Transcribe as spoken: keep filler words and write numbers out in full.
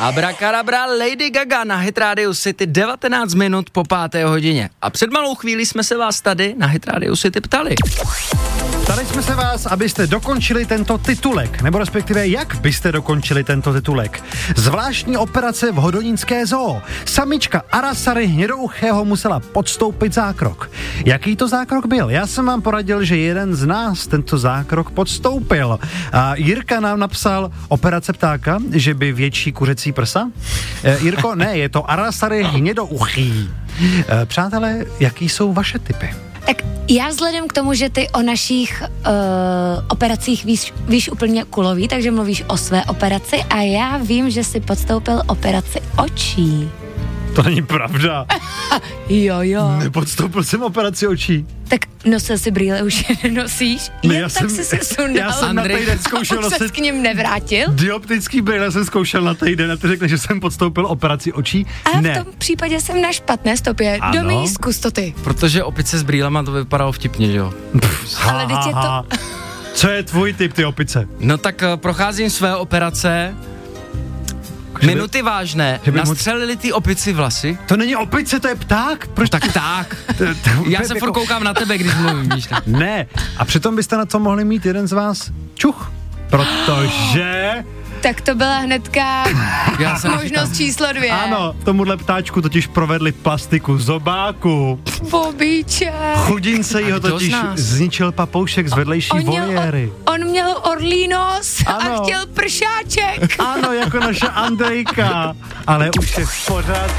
Abracadabra, Lady Gaga na Hit Radio City devatenáct minut po páté hodině. A před malou chvílí jsme se vás tady na Hit Radio City ptali. Ptali jsme se vás, abyste dokončili tento titulek, nebo respektive jak byste dokončili tento titulek. Zvláštní operace v hodonínské zoo. Samička Arasary hnědouchého musela podstoupit zákrok. Jaký to zákrok byl? Já jsem vám poradil, že jeden z nás tento zákrok podstoupil. A Jirka nám napsal operace ptáka, že by větší kuřecí prsa. E, Jirko, ne, je to Arasary hnědouchý. E, přátelé, jaký jsou vaše tipy? Tak já vzhledem k tomu, že ty o našich uh, operacích víš, víš úplně kulový, takže mluvíš o své operaci a já vím, že jsi podstoupil operaci očí. To není pravda. Jo, jo. Nepodstoupil jsem operaci očí. Tak nosil si brýle, už je nenosíš? Ne, Jen já tak jsem, si se sundal. Já jsem na týden zkoušel nosit. Už k ním nevrátil? Dioptrický brýle jsem zkoušel na týden a ty řekne, že jsem podstoupil operaci očí. A ne. v tom případě jsem na špatné stopě. Ano. Domi, zkus to ty. Protože opice s brýlema to vypadalo vtipně, že jo? Ale teď je to... Co je tvůj tip, ty opice? No tak uh, procházím své operace. Že by- Minuty vážné. že by moc- Nastřelili ty opici vlasy. To není opice, to je pták. Proč Tak tak. To- to- Já to- se jako- furt koukám na tebe, když mluvím, víš tak. Ne, a přitom byste na to mohli mít jeden z vás čuch. Protože... Tak to byla hnedka Já jsem možnost číslo dvě. Ano, tomuhle ptáčku totiž provedli plastiku zobáku. Bobíček. Chudince jí ho kdo z totiž nás? zničil papoušek z vedlejší On měl, voliéry. on, on měl orlí nos a Ano. chtěl pršáček. Ano, jako naše Andrejka. Ale už je v pořádku.